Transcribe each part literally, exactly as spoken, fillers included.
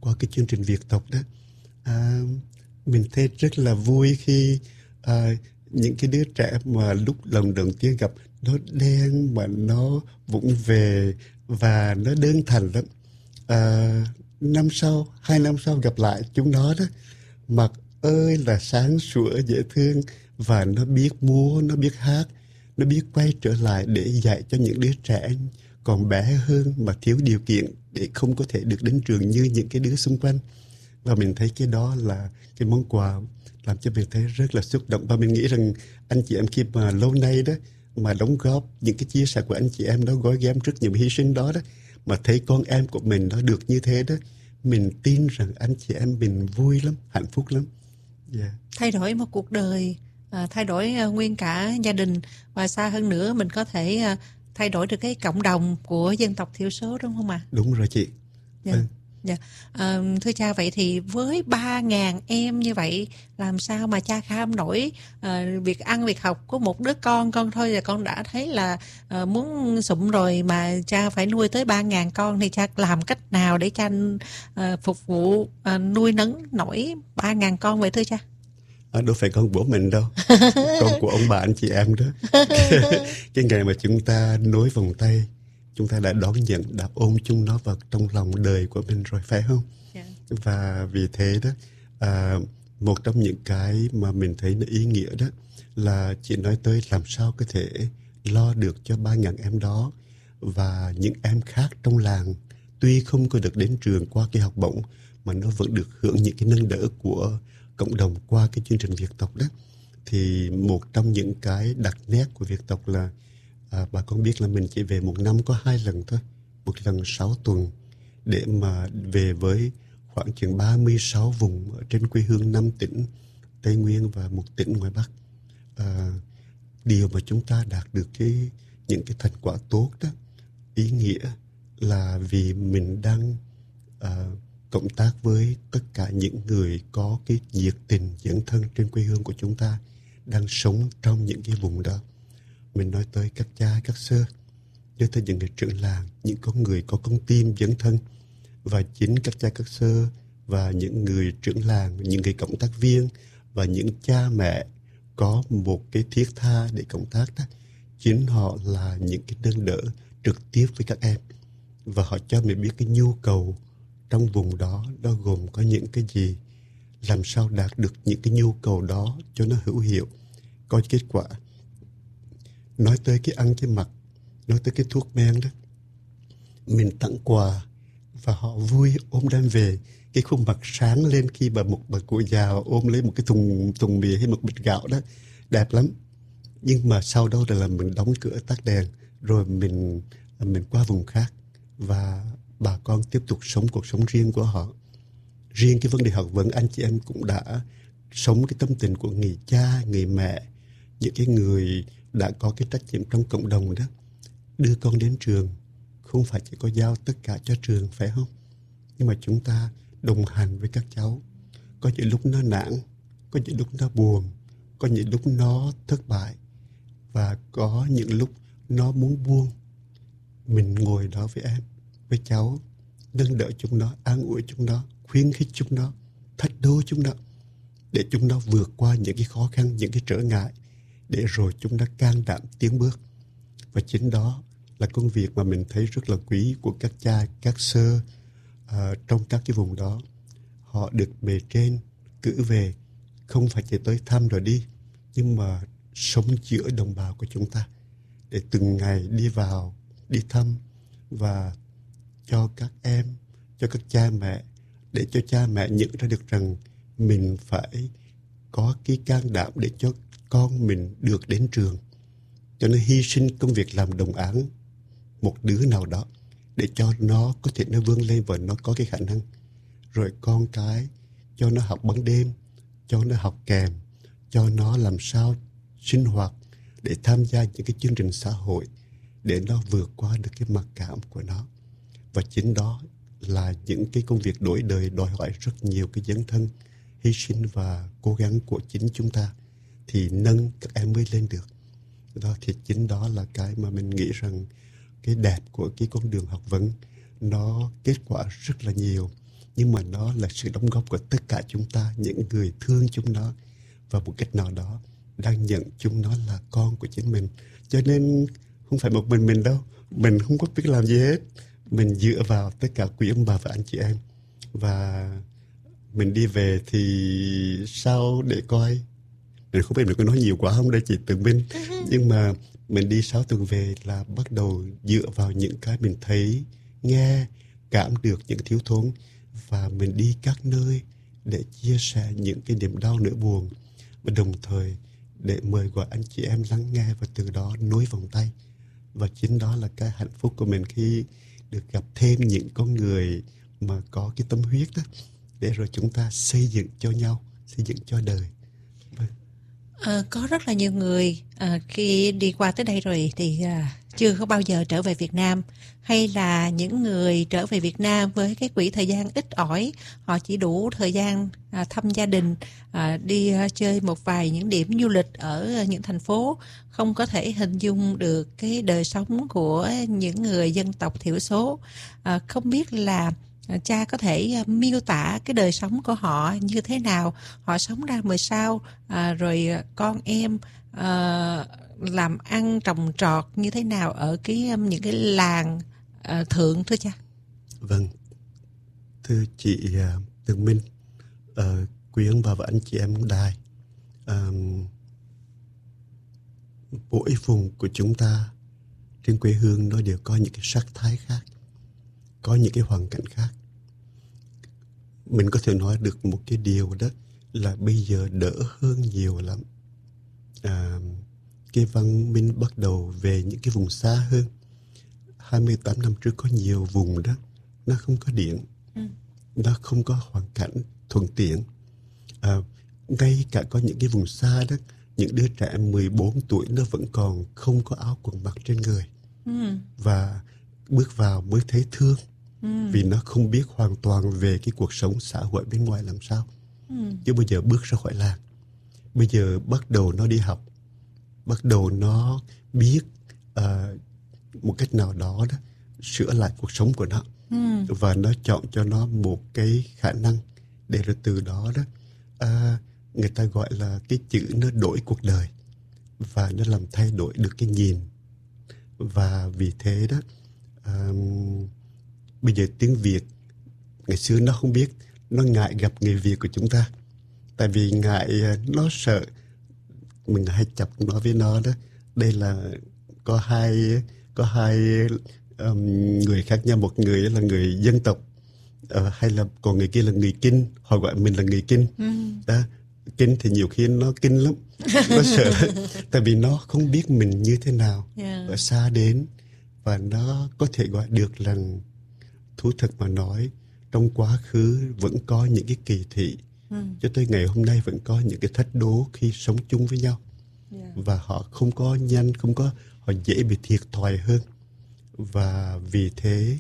qua cái chương trình Việt Tộc đó. À, mình thấy rất là vui khi à, những cái đứa trẻ mà lúc lần đầu tiên gặp nó đen mà nó vụng về và nó đơn thuần lắm. À, năm sau, hai năm sau gặp lại chúng nó đó, mặt ơi là sáng sủa dễ thương, và nó biết múa, nó biết hát, nó biết quay trở lại để dạy cho những đứa trẻ còn bé hơn mà thiếu điều kiện để không có thể được đến trường như những cái đứa xung quanh. Và mình thấy cái đó là cái món quà làm cho mình thấy rất là xúc động. Và mình nghĩ rằng anh chị em khi mà lâu nay đó mà đóng góp những cái chia sẻ của anh chị em đó, gói ghém rất nhiều hy sinh đó đó, mà thấy con em của mình nó được như thế đó, mình tin rằng anh chị em mình vui lắm, hạnh phúc lắm. Yeah. Thay đổi một cuộc đời, à, thay đổi uh, nguyên cả gia đình, và xa hơn nữa mình có thể uh, thay đổi được cái cộng đồng của dân tộc thiểu số, đúng không ạ? Đúng rồi chị. Dạ. Vâng. Dạ. À, thưa cha, vậy thì với ba ngàn em như vậy, làm sao mà cha kham nổi à, việc ăn việc học của một đứa con con thôi là con đã thấy là à, muốn sụm rồi, mà cha phải nuôi tới ba ngàn con, thì cha làm cách nào để cha à, phục vụ à, nuôi nấng nổi ba ngàn con vậy thưa cha? À, đâu phải con của mình đâu, con của ông bà anh chị em đó. Cái ngày mà chúng ta nối vòng tay, chúng ta đã đón nhận, đã ôm chúng nó vào trong lòng đời của mình rồi, phải không? Yeah. Và vì thế đó, à, một trong những cái mà mình thấy nó ý nghĩa đó là chị nói tới làm sao có thể lo được cho ba ngàn em đó, và những em khác trong làng tuy không có được đến trường qua cái học bổng mà nó vẫn được hưởng những cái nâng đỡ của cộng đồng qua cái chương trình Việt Tộc đó. Thì một trong những cái đặc nét của Việt Tộc là à, bà con biết là mình chỉ về một năm có hai lần thôi, một lần sáu tuần, để mà về với khoảng chừng ba mươi sáu vùng ở trên quê hương năm tỉnh Tây Nguyên và một tỉnh ngoài Bắc. À, điều mà chúng ta đạt được cái những cái thành quả tốt đó, ý nghĩa là vì mình đang à, cộng tác với tất cả những người có cái nhiệt tình dấn thân trên quê hương của chúng ta, đang sống trong những cái vùng đó. Mình nói tới các cha, các sơ, nhớ tới những người trưởng làng, những con người có con tim dấn thân. Và chính các cha, các sơ và những người trưởng làng, những người cộng tác viên và những cha mẹ có một cái thiết tha để cộng tác đó, chính họ là những cái nâng đỡ trực tiếp với các em. Và họ cho mình biết cái nhu cầu trong vùng đó nó gồm có những cái gì, làm sao đạt được những cái nhu cầu đó cho nó hữu hiệu, có kết quả. Nói tới cái ăn cái mặc, nói tới cái thuốc men đó, mình tặng quà và họ vui ôm đem về, cái khuôn mặt sáng lên khi mà một bà cụ già ôm lấy một cái thùng thùng mì hay một bịch gạo đó, đẹp lắm. Nhưng mà sau đó là mình đóng cửa tắt đèn, rồi mình mình qua vùng khác, và bà con tiếp tục sống cuộc sống riêng của họ. Riêng cái vấn đề học vấn, anh chị em cũng đã sống cái tâm tình của người cha, người mẹ, những cái người đã có cái trách nhiệm trong cộng đồng đó. Đưa con đến trường không phải chỉ có giao tất cả cho trường, phải không? Nhưng mà chúng ta đồng hành với các cháu. Có những lúc nó nản, có những lúc nó buồn, có những lúc nó thất bại, và có những lúc nó muốn buông. Mình ngồi đó với em, với cháu, nâng đỡ chúng nó, an ủi chúng nó, khuyến khích chúng nó, thách đố chúng nó, để chúng nó vượt qua những cái khó khăn, những cái trở ngại, để rồi chúng nó can đảm tiến bước. Và chính đó là công việc mà mình thấy rất là quý của các cha, các sơ uh, trong các cái vùng đó. Họ được bề trên cử về, không phải chỉ tới thăm rồi đi, nhưng mà sống giữa đồng bào của chúng ta, để từng ngày đi vào, đi thăm, và cho các em, cho các cha mẹ, để cho cha mẹ nhận ra được rằng mình phải có cái can đảm để cho con mình được đến trường, cho nó hy sinh công việc làm đồng áng một đứa nào đó, để cho nó có thể nó vươn lên và nó có cái khả năng. Rồi con cái cho nó học ban đêm, cho nó học kèm, cho nó làm sao sinh hoạt để tham gia những cái chương trình xã hội, để nó vượt qua được cái mặc cảm của nó. Và chính đó là những cái công việc đổi đời đòi hỏi rất nhiều cái dấn thân, hy sinh và cố gắng của chính chúng ta, thì nâng các em mới lên được. Đó, thì chính đó là cái mà mình nghĩ rằng cái đẹp của cái con đường học vấn, nó kết quả rất là nhiều. nhưng mà nó là sự đóng góp của tất cả chúng ta, những người thương chúng nó và một cách nào đó đang nhận chúng nó là con của chính mình. Cho nên không phải một mình mình đâu, mình không có biết làm gì hết, mình dựa vào tất cả quý ông bà và anh chị em. Và mình đi về thì sau để coi, mình không biết mình có nói nhiều quá không đây chị Tường Minh, nhưng mà mình đi sáu tuần về là bắt đầu dựa vào những cái mình thấy, nghe, cảm được những thiếu thốn, và mình đi các nơi để chia sẻ những cái niềm đau nỗi buồn, và đồng thời để mời gọi anh chị em lắng nghe và từ đó nối vòng tay. Và chính đó là cái hạnh phúc của mình khi được gặp thêm những con người mà có cái tâm huyết đó, để rồi chúng ta xây dựng cho nhau, xây dựng cho đời. Vâng. À, có rất là nhiều người à, khi đi qua tới đây rồi thì à, chưa có bao giờ trở về Việt Nam, hay là những người trở về Việt Nam với cái quỹ thời gian ít ỏi, họ chỉ đủ thời gian à, thăm gia đình, à, đi à, chơi một vài những điểm du lịch ở những thành phố, không có thể hình dung được cái đời sống của những người dân tộc thiểu số. À, không biết là cha có thể miêu tả cái đời sống của họ như thế nào, họ sống ra làm sao, à, rồi con em à, làm ăn trồng trọt như thế nào ở cái những cái làng à, thượng, thưa cha? Vâng, thưa chị uh, Tường Minh, uh, quý ông bà và anh chị em đài, um, mỗi vùng của chúng ta trên quê hương nó đều có những cái sắc thái khác, có những cái hoàn cảnh khác. Mình có thể nói được một cái điều đó là bây giờ đỡ hơn nhiều lắm. À, cái văn minh bắt đầu về những cái vùng xa hơn. hai mươi tám năm trước có nhiều vùng đó nó không có điện, ừ. nó không có hoàn cảnh thuận tiện. À, ngay cả có những cái vùng xa đó, những đứa trẻ mười bốn tuổi nó vẫn còn không có áo quần mặc trên người, ừ. và bước vào mới thấy thương. Ừ. Vì nó không biết hoàn toàn về cái cuộc sống xã hội bên ngoài làm sao. Ừ. Chứ bây giờ bước ra khỏi làng, bây giờ bắt đầu nó đi học, bắt đầu nó biết uh, một cách nào đó đó sửa lại cuộc sống của nó. Ừ. Và nó chọn cho nó một cái khả năng để rồi từ đó đó uh, người ta gọi là cái chữ nó đổi cuộc đời, và nó làm thay đổi được cái nhìn. Và vì thế đó uh, bây giờ tiếng Việt, ngày xưa nó không biết, nó ngại gặp người Việt của chúng ta. Tại vì ngại, nó sợ, mình hay chọc nói với nó đó, đây là có hai, có hai um, người khác nhau, một người là người dân tộc, uh, hay là còn người kia là người Kinh, họ gọi mình là người Kinh. Ừ. Đó, Kinh thì nhiều khi nó kinh lắm, nó sợ, tại vì nó không biết mình như thế nào, yeah. ở xa đến, và nó có thể gọi được rằng thú thật mà nói, trong quá khứ vẫn có những cái kỳ thị, ừ. cho tới ngày hôm nay vẫn có những cái thách đố khi sống chung với nhau, yeah. và họ không có nhanh, không có, họ dễ bị thiệt thòi hơn. Và vì thế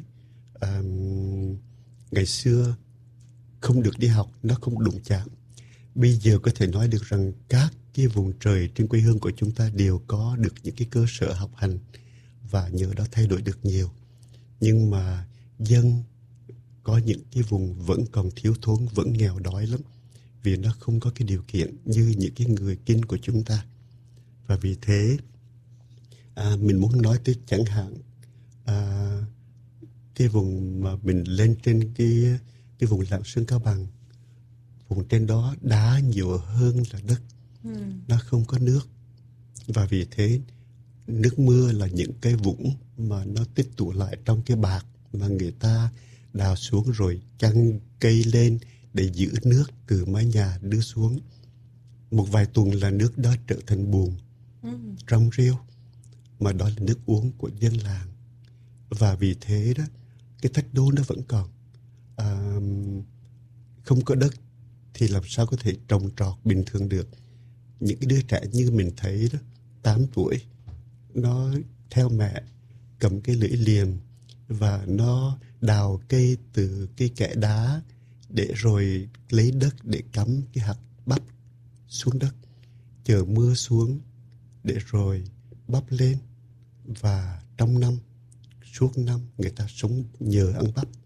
um, ngày xưa không được đi học, nó không đụng chạm. Bây giờ có thể nói được rằng các cái vùng trời trên quê hương của chúng ta đều có được những cái cơ sở học hành, và nhờ đó thay đổi được nhiều. Nhưng mà dân có những cái vùng vẫn còn thiếu thốn, vẫn nghèo đói lắm, vì nó không có cái điều kiện như những cái người Kinh của chúng ta. Và vì thế à, mình muốn nói tới chẳng hạn à, cái vùng mà mình lên trên cái cái vùng Lạng Sơn, Cao Bằng, vùng trên đó đá nhiều hơn là đất, ừ. nó không có nước, và vì thế nước mưa là những cái vũng mà nó tích tụ lại trong cái bạc mà người ta đào xuống rồi chăn cây lên để giữ nước từ mái nhà đưa xuống. Một vài tuần là nước đó trở thành bùn, ừ. trong rêu, mà đó là nước uống của dân làng. Và vì thế đó, cái thách đố nó vẫn còn. À, không có đất thì làm sao có thể trồng trọt bình thường được. Những cái đứa trẻ như mình thấy đó, tám tuổi, nó theo mẹ cầm cái lưỡi liềm và nó đào cây từ cái kẽ đá để rồi lấy đất để cắm cái hạt bắp xuống đất, chờ mưa xuống để rồi bắp lên. Và trong năm, suốt năm người ta sống nhờ ăn bắp.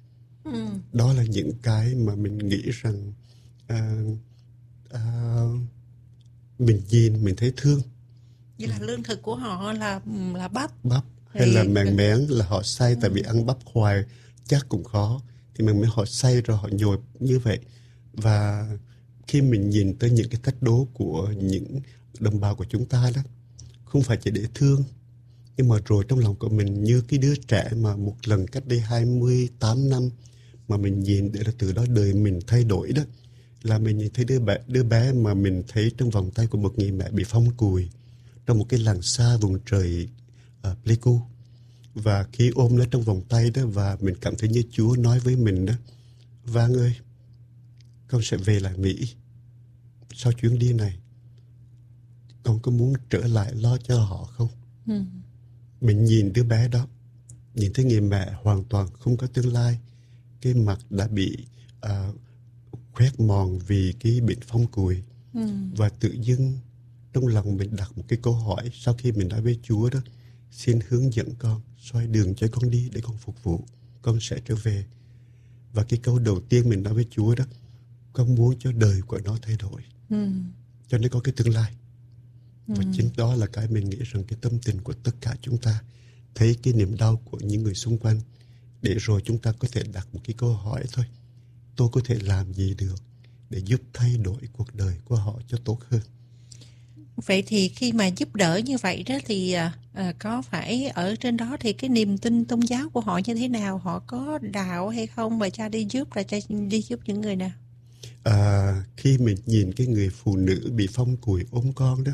Ừ. Đó là những cái mà mình nghĩ rằng à, à, mình nhìn mình thấy thương. Vậy là lương thực của họ là là bắp. Bắp hay là Thì mèn mén là họ xay, ừ. tại vì ăn bắp hoài chắc cũng khó, thì mình mới họ xay rồi họ nhồi như vậy. Và khi mình nhìn tới những cái thách đố của những đồng bào của chúng ta đó, không phải chỉ để thương, nhưng mà rồi trong lòng của mình như cái đứa trẻ mà một lần cách đây hai mươi tám năm mà mình nhìn để là từ đó đời mình thay đổi đó, là mình nhìn thấy đứa bé, đứa bé mà mình thấy trong vòng tay của một người mẹ bị phong cùi trong một cái làng xa vùng trời uh, Pleiku. Và khi ôm nó trong vòng tay đó, và mình cảm thấy như Chúa nói với mình đó: Vang ơi, con sẽ về lại Mỹ sau chuyến đi này, con có muốn trở lại lo cho họ không? Ừ. Mình nhìn đứa bé đó, nhìn thấy người mẹ hoàn toàn không có tương lai, cái mặt đã bị uh, khoét mòn vì cái bệnh phong cùi. Ừ. Và tự dưng trong lòng mình đặt một cái câu hỏi sau khi mình nói với Chúa đó: xin hướng dẫn con, soi đường cho con đi để con phục vụ, con sẽ trở về. Và cái câu đầu tiên mình nói với Chúa đó: con muốn cho đời của nó thay đổi, Ừ. cho nó có cái tương lai. Ừ. Và chính đó là cái mình nghĩ rằng cái tâm tình của tất cả chúng ta, thấy cái niềm đau của những người xung quanh, để rồi chúng ta có thể đặt một cái câu hỏi thôi: tôi có thể làm gì được để giúp thay đổi cuộc đời của họ cho tốt hơn. Vậy thì khi mà giúp đỡ như vậy đó thì à, à, có phải ở trên đó thì cái niềm tin tôn giáo của họ như thế nào? Họ có đạo hay không? Và cha đi giúp là cha đi giúp những người nào? À, khi mình nhìn cái người phụ nữ bị phong cùi ôm con đó,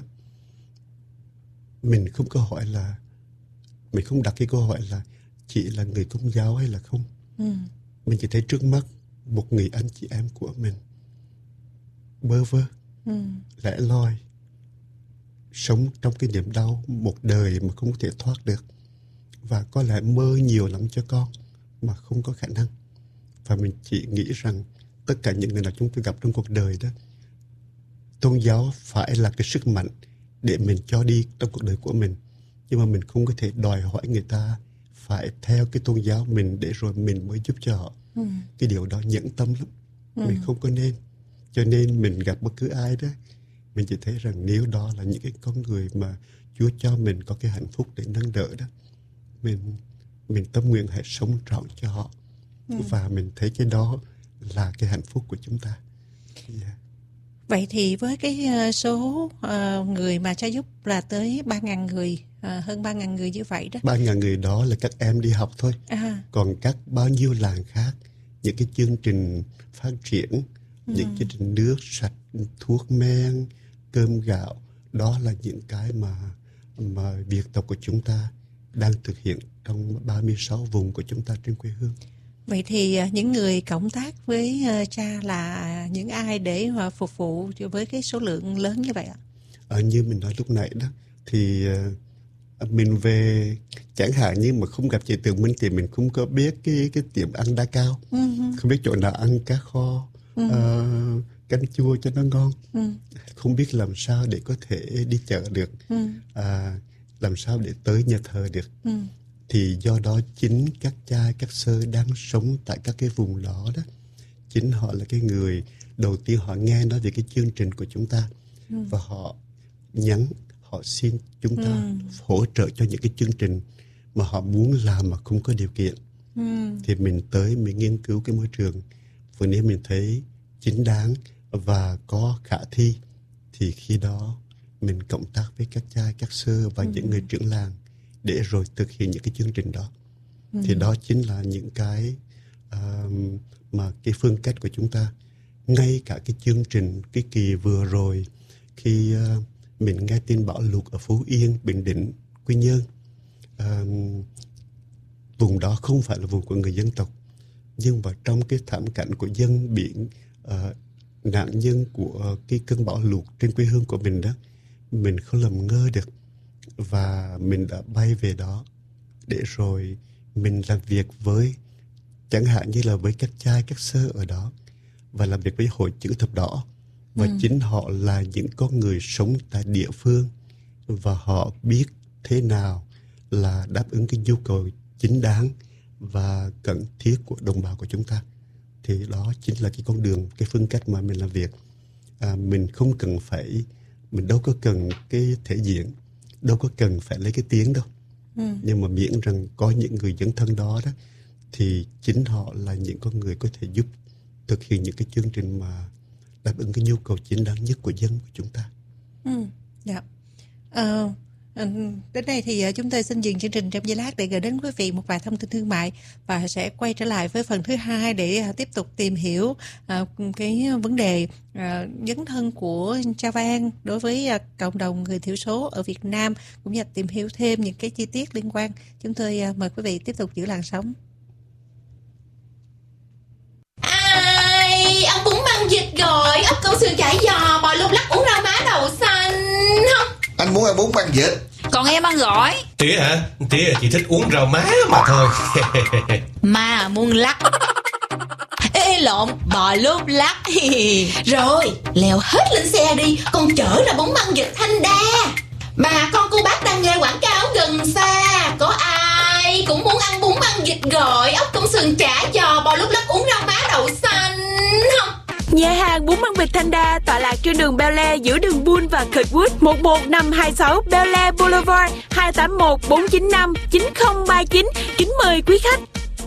mình không có hỏi là, mình không đặt cái câu hỏi là chị là người Công giáo hay là không. Ừ. Mình chỉ thấy trước mắt một người anh chị em của mình bơ vơ, Ừ. lẻ loi, sống trong cái niềm đau một đời mà không có thể thoát được, và có lẽ mơ nhiều lắm cho con mà không có khả năng. Và mình chỉ nghĩ rằng tất cả những người nào chúng tôi gặp trong cuộc đời đó, tôn giáo phải là cái sức mạnh để mình cho đi trong cuộc đời của mình, nhưng mà mình không có thể đòi hỏi người ta phải theo cái tôn giáo mình để rồi mình mới giúp cho họ. Ừ. Cái điều đó nhẫn tâm lắm. Ừ. Mình không có nên. Cho nên mình gặp bất cứ ai đó, mình chỉ thấy rằng nếu đó là những cái con người mà Chúa cho mình có cái hạnh phúc để nâng đỡ đó, mình mình tâm nguyện hãy sống trọn cho họ. Ừ. Và mình thấy cái đó là cái hạnh phúc của chúng ta. Yeah. Vậy thì với cái số uh, người mà cha giúp là tới ba ngàn người, uh, hơn ba ngàn người như vậy đó. ba ngàn người đó là các em đi học thôi. À. Còn các bao nhiêu làng khác, những cái chương trình phát triển, ừ. những chương trình nước sạch, thuốc men, cơm gạo, đó là những cái mà mà Việt tộc của chúng ta đang thực hiện trong ba mươi sáu vùng của chúng ta trên quê hương. Vậy thì những người cộng tác với cha là những ai để mà phục vụ với cái số lượng lớn như vậy ạ? À, như mình nói lúc nãy đó, thì uh, mình về chẳng hạn như mà không gặp chị Tường Minh thì mình không có biết cái cái tiệm ăn đá cao, uh-huh. không biết chỗ nào ăn cá kho, uh-huh. uh, canh chua cho nó ngon, uh-huh. không biết làm sao để có thể đi chợ được, uh-huh. uh, làm sao để tới nhà thờ được. Uh-huh. Thì do đó chính các cha, các sơ đang sống tại các cái vùng đó đó, chính họ là cái người đầu tiên họ nghe nói về cái chương trình của chúng ta, ừ. và họ nhắn, họ xin chúng ta ừ. hỗ trợ cho những cái chương trình mà họ muốn làm mà không có điều kiện. Ừ. Thì mình tới, mình nghiên cứu cái môi trường, và nếu mình thấy chính đáng và có khả thi, thì khi đó mình cộng tác với các cha, các sơ và ừ. những người trưởng làng để rồi thực hiện những cái chương trình đó. Ừ. Thì đó chính là những cái uh, mà cái phương cách của chúng ta. Ngay cả cái chương trình cái kỳ vừa rồi, khi uh, mình nghe tin bão lụt ở Phú Yên, Bình Định, Quy Nhơn, uh, vùng đó không phải là vùng của người dân tộc, nhưng mà trong cái thảm cảnh của dân biển, uh, nạn nhân của uh, cái cơn bão lụt trên quê hương của mình đó, mình không làm ngơ được. Và mình đã bay về đó để rồi mình làm việc với, chẳng hạn như là với các cha, các sơ ở đó, và làm việc với hội chữ thập đỏ. Và ừ. chính họ là những con người sống tại địa phương, và họ biết thế nào là đáp ứng cái nhu cầu chính đáng và cần thiết của đồng bào của chúng ta. Thì đó chính là cái con đường, cái phương cách mà mình làm việc. À, mình không cần phải, mình đâu có cần cái thể diện, đâu có cần phải lấy cái tiếng đâu. Ừ. Nhưng mà miễn rằng có những người dấn thân đó đó, thì chính họ là những con người có thể giúp thực hiện những cái chương trình mà đáp ứng cái nhu cầu chính đáng nhất của dân của chúng ta. Ừ, dạ. Ờ, đến đây thì chúng tôi xin dừng chương trình trong giây lát để gửi đến quý vị một vài thông tin thương mại và sẽ quay trở lại với phần thứ hai để tiếp tục tìm hiểu cái vấn đề dấn thân của Cha Vang đối với cộng đồng người thiểu số ở Việt Nam, cũng như tìm hiểu thêm những cái chi tiết liên quan. Chúng tôi mời quý vị tiếp tục giữ làn sóng. Ai ăn bún măng vịt rồi, ốc câu sườn chả giò, bò lúc lắc, uống rau má đậu xanh không? Anh muốn ăn bún măng vịt. Còn em ăn gỏi. Tía hả? Tía chỉ thích uống rau má mà thôi. Mà muốn lắc. Ê, ê lộn, bò lúc lắc. Rồi, leo hết lên xe đi, con chở ra bún măng vịt Thanh Đa. Bà con cô bác đang nghe quảng cáo gần xa. Có ai cũng muốn ăn bún măng vịt gỏi, ốc công sườn chả giò, bò lúc lắc, uống rau má đậu xanh không? Nhà hàng bún măng vịt Thanh Đa tọa lạc trên đường Bel Air giữa đường Bull và Kirkwood, một một năm hai sáu Bel Air Boulevard, hai tám một bốn chín năm chín không ba chín. Kính mời quý khách.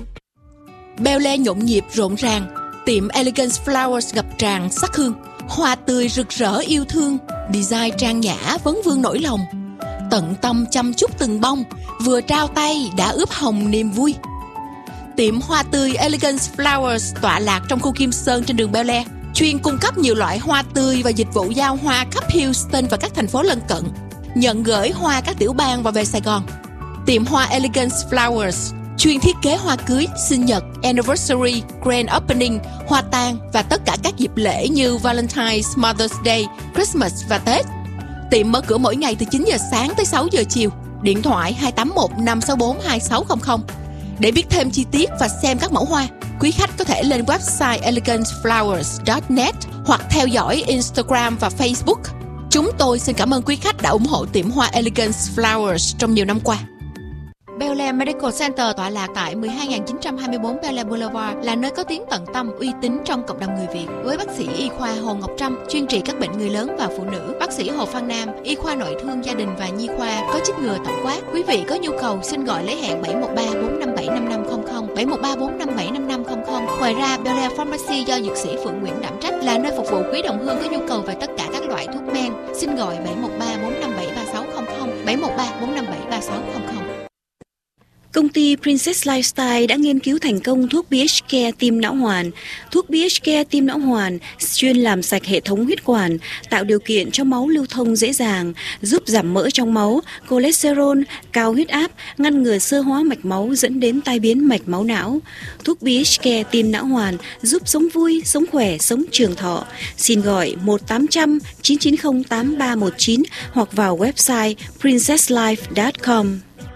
Bel Air nhộn nhịp rộn ràng, tiệm Elegance Flowers ngập tràn sắc hương, hoa tươi rực rỡ yêu thương, design trang nhã vấn vương nỗi lòng, tận tâm chăm chút từng bông, vừa trao tay đã ướp hồng niềm vui. Tiệm hoa tươi Elegance Flowers tọa lạc trong khu Kim Sơn trên đường Bel Air, chuyên cung cấp nhiều loại hoa tươi và dịch vụ giao hoa khắp Houston và các thành phố lân cận, nhận gửi hoa các tiểu bang và về Sài Gòn. Tiệm hoa Elegance Flowers chuyên thiết kế hoa cưới, sinh nhật, anniversary, grand opening, hoa tang và tất cả các dịp lễ như Valentine's, Mother's Day, Christmas và Tết. Tiệm mở cửa mỗi ngày từ chín giờ sáng tới sáu giờ chiều. Điện thoại hai tám một năm sáu bốn hai sáu không không. Để biết thêm chi tiết và xem các mẫu hoa, quý khách có thể lên website elegance flowers chấm net hoặc theo dõi Instagram và Facebook. Chúng tôi xin cảm ơn quý khách đã ủng hộ tiệm hoa Elegance Flowers trong nhiều năm qua. Bel Air Medical Center tọa lạc tại mười hai nghìn chín trăm hai mươi bốn Bel Air Boulevard, là nơi có tiếng tận tâm uy tín trong cộng đồng người Việt. Với bác sĩ y khoa Hồ Ngọc Trâm chuyên trị các bệnh người lớn và phụ nữ, bác sĩ Hồ Phan Nam y khoa nội thương gia đình và nhi khoa có chích ngừa tổng quát. Quý vị có nhu cầu xin gọi lấy hẹn bảy một ba bốn năm bảy năm năm không không, bảy một ba bốn năm bảy năm năm không không. Ngoài ra, Bel Air Pharmacy do dược sĩ Phượng Nguyễn đảm trách là nơi phục vụ quý đồng hương có nhu cầu về tất cả các loại thuốc men. Xin gọi bảy một ba bốn năm bảy ba sáu không không, bảy một ba bốn năm bảy ba sáu không không. Công ty Princess Lifestyle đã nghiên cứu thành công thuốc pê hát Care tim não hoàn. Thuốc pê hát Care tim não hoàn chuyên làm sạch hệ thống huyết quản, tạo điều kiện cho máu lưu thông dễ dàng, giúp giảm mỡ trong máu, cholesterol, cao huyết áp, ngăn ngừa xơ hóa mạch máu dẫn đến tai biến mạch máu não. Thuốc pê hát Care tim não hoàn giúp sống vui, sống khỏe, sống trường thọ. Xin gọi một tám không không chín chín không tám ba một chín hoặc vào website princess life chấm com.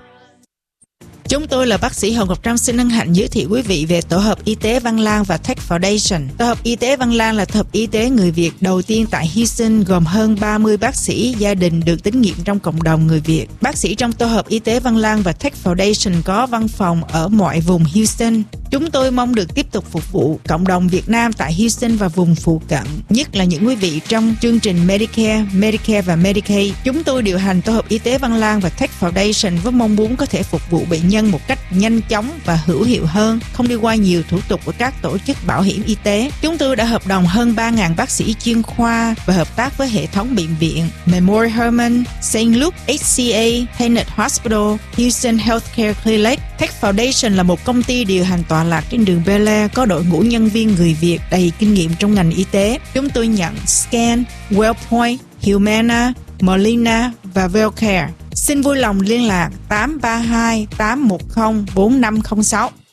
Chúng tôi là bác sĩ Hồ Ngọc Trâm xin hân hạnh giới thiệu quý vị về tổ hợp y tế Văn Lang và Tech Foundation. Tổ hợp y tế Văn Lang là tổ hợp y tế người Việt đầu tiên tại Houston, gồm hơn ba mươi bác sĩ gia đình được tín nhiệm trong cộng đồng người Việt. Bác sĩ trong tổ hợp y tế Văn Lang và Tech Foundation có văn phòng ở mọi vùng Houston. Chúng tôi mong được tiếp tục phục vụ cộng đồng Việt Nam tại Houston và vùng phụ cận, nhất là những quý vị trong chương trình Medicare, Medicare và Medicaid. Chúng tôi điều hành tổ hợp y tế Văn Lang và Tech Foundation với mong muốn có thể phục vụ bệnh nhân một cách nhanh chóng và hữu hiệu hơn, không đi qua nhiều thủ tục của các tổ chức bảo hiểm y tế. Chúng tôi đã hợp đồng hơn ba nghìn bác sĩ chuyên khoa và hợp tác với hệ thống bệnh viện Memorial Hermann, Saint Luke, hát xê a, Tenet Hospital, Houston Healthcare Clinic. Tech Foundation là một công ty điều hành tọa lạc trên đường Bel Air, có đội ngũ nhân viên người Việt đầy kinh nghiệm trong ngành y tế. Chúng tôi nhận Scan, Wellpoint, Humana, Molina và Wellcare. Xin vui lòng liên lạc tám ba hai tám một không bốn năm không sáu.